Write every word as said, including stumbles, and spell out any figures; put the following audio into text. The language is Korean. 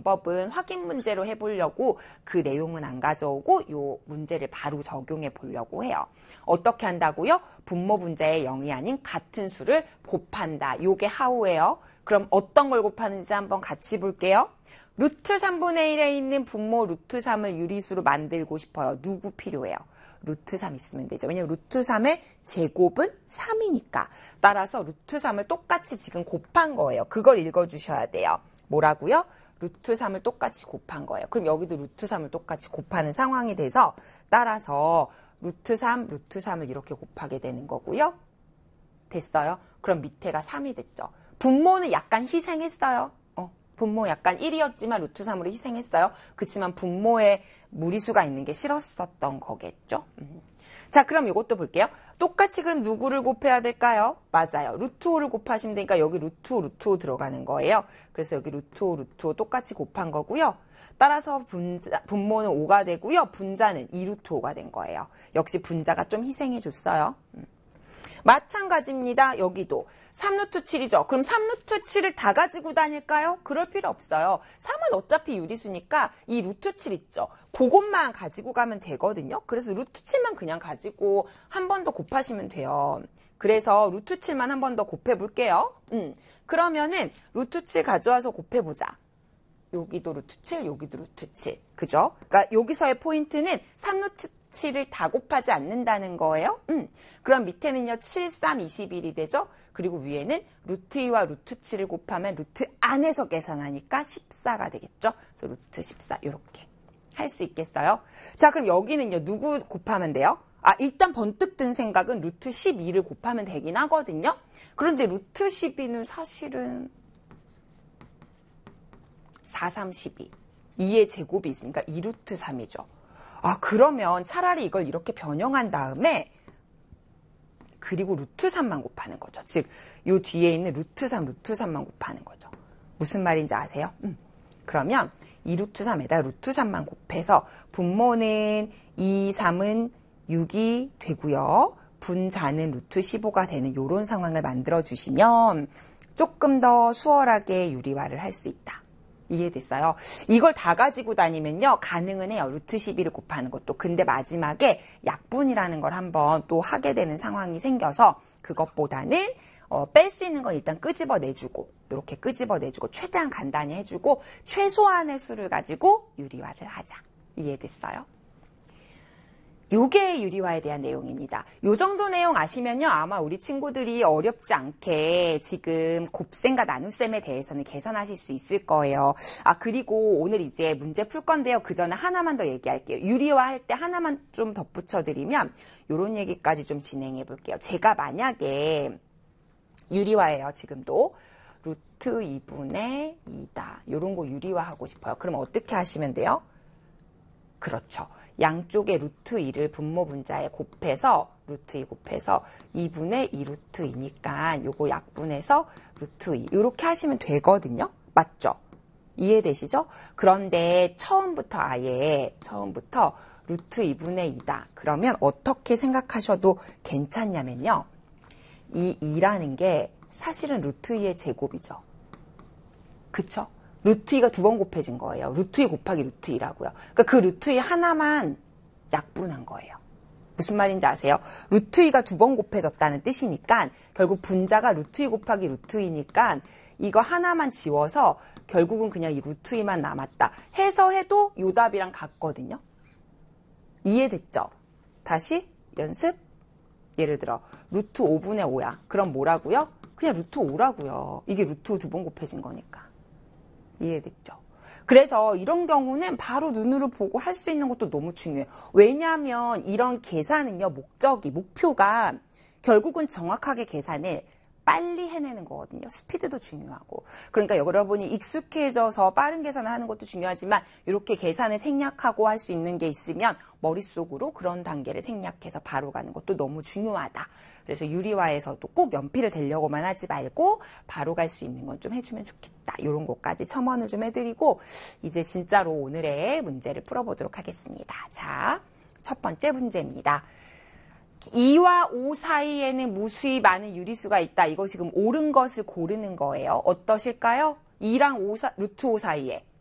방법은 확인 문제로 해보려고 그 내용은 안 가져오고 요 문제를 바로 적용해 보려고 해요. 어떻게 한다고요? 분모 분자의 영이 아닌 같은 수를 곱한다. 요게 how예요. 그럼 어떤 걸 곱하는지 한번 같이 볼게요. 루트 삼분의 일에 있는 분모 루트 삼을 유리수로 만들고 싶어요. 누구 필요해요? 루트 삼 있으면 되죠. 왜냐면 루트 삼의 제곱은 삼이니까. 따라서 루트 삼을 똑같이 지금 곱한 거예요. 그걸 읽어주셔야 돼요. 뭐라고요? 루트 삼을 똑같이 곱한 거예요. 그럼 여기도 루트 삼을 똑같이 곱하는 상황이 돼서 따라서 루트 삼, 루트 삼을 이렇게 곱하게 되는 거고요. 됐어요? 그럼 밑에가 삼이 됐죠. 분모는 약간 희생했어요. 분모 약간 일이었지만 루트 삼으로 희생했어요. 그렇지만 분모에 무리수가 있는 게 싫었었던 거겠죠. 음. 자, 그럼 이것도 볼게요. 똑같이 그럼 누구를 곱해야 될까요? 맞아요. 루트 오를 곱하시면 되니까 여기 루트 오, 루트 오 들어가는 거예요. 그래서 여기 루트 오, 루트 오 똑같이 곱한 거고요. 따라서 분자, 분모는 오가 되고요. 분자는 이 루트 오가 된 거예요. 역시 분자가 좀 희생해 줬어요. 음. 마찬가지입니다. 여기도 삼 루트 칠이죠. 그럼 삼 루트 칠을 다 가지고 다닐까요? 그럴 필요 없어요. 삼은 어차피 유리수니까 이 루트 칠 있죠. 그것만 가지고 가면 되거든요. 그래서 루트 칠만 그냥 가지고 한 번 더 곱하시면 돼요. 그래서 루트 칠만 한 번 더 곱해볼게요. 음, 그러면은 루트 칠 가져와서 곱해보자. 여기도 루트 칠, 여기도 루트 칠. 그죠? 그러니까 여기서의 포인트는 삼 루트 칠을 다 곱하지 않는다는 거예요. 음, 그럼 밑에는요. 칠, 삼, 이십일이 되죠. 그리고 위에는 루트 이와 루트 칠을 곱하면 루트 안에서 계산하니까 십사가 되겠죠. 그래서 루트 십사 이렇게 할 수 있겠어요. 자, 그럼 여기는요. 누구 곱하면 돼요? 아, 일단 번뜩 든 생각은 루트 십이를 곱하면 되긴 하거든요. 그런데 루트 십이는 사실은 사, 삼, 십이. 이의 제곱이 있으니까 이 루트 삼이죠. 아, 그러면 차라리 이걸 이렇게 변형한 다음에 그리고 루트 삼만 곱하는 거죠. 즉, 요 뒤에 있는 루트 삼, 루트 삼만 곱하는 거죠. 무슨 말인지 아세요? 음. 그러면 이 루트 삼에다 루트 삼만 곱해서 분모는 이, 삼은 육이 되고요. 분자는 루트 십오가 되는 이런 상황을 만들어주시면 조금 더 수월하게 유리화를 할 수 있다. 이해됐어요? 이걸 다 가지고 다니면요. 가능은 해요. 루트 십이를 곱하는 것도. 근데 마지막에 약분이라는 걸 한번 또 하게 되는 상황이 생겨서 그것보다는 어, 뺄 수 있는 건 일단 끄집어내주고 이렇게 끄집어내주고 최대한 간단히 해주고 최소한의 수를 가지고 유리화를 하자. 이해됐어요? 요게 유리화에 대한 내용입니다. 요 정도 내용 아시면요. 아마 우리 친구들이 어렵지 않게 지금 곱셈과 나눗셈에 대해서는 계산하실 수 있을 거예요. 아, 그리고 오늘 이제 문제 풀 건데요. 그 전에 하나만 더 얘기할게요. 유리화 할 때 하나만 좀 덧붙여 드리면 요런 얘기까지 좀 진행해 볼게요. 제가 만약에 유리화예요. 지금도. 루트 이분의 이다. 요런 거 유리화하고 싶어요. 그럼 어떻게 하시면 돼요? 그렇죠. 양쪽에 루트 이를 분모 분자에 곱해서 루트 이 곱해서 이분의 이 루트 이니까 요거 약분해서 루트 이 이렇게 하시면 되거든요. 맞죠? 이해되시죠? 그런데 처음부터 아예 처음부터 루트 이분의 이다. 그러면 어떻게 생각하셔도 괜찮냐면요. 이 이라는 게 사실은 루트 이의 제곱이죠. 그쵸? 루트 이가 두 번 곱해진 거예요. 루트 이 곱하기 루트 이라고요. 그러니까 그 루트 이 하나만 약분한 거예요. 무슨 말인지 아세요? 루트 이가 두 번 곱해졌다는 뜻이니까 결국 분자가 루트 이 곱하기 루트 이니까 이거 하나만 지워서 결국은 그냥 이 루트 이만 남았다. 해서 해도 요 답이랑 같거든요. 이해됐죠? 다시 연습. 예를 들어 루트 오분의 오야. 그럼 뭐라고요? 그냥 루트 오라고요. 이게 루트 두 번 곱해진 거니까. 이해됐죠? 그래서 이런 경우는 바로 눈으로 보고 할 수 있는 것도 너무 중요해요. 왜냐하면 이런 계산은요. 목적이, 목표가 결국은 정확하게 계산을 빨리 해내는 거거든요. 스피드도 중요하고. 그러니까 여러분이 익숙해져서 빠른 계산을 하는 것도 중요하지만 이렇게 계산을 생략하고 할 수 있는 게 있으면 머릿속으로 그런 단계를 생략해서 바로 가는 것도 너무 중요하다. 그래서 유리화에서도 꼭 연필을 대려고만 하지 말고 바로 갈 수 있는 건 좀 해주면 좋겠다. 이런 것까지 첨언을 좀 해드리고 이제 진짜로 오늘의 문제를 풀어보도록 하겠습니다. 자, 첫 번째 문제입니다. 이와 오 사이에는 무수히 많은 유리수가 있다. 이거 지금 옳은 것을 고르는 거예요. 어떠실까요? 이랑 오 사, 루트 오 사이에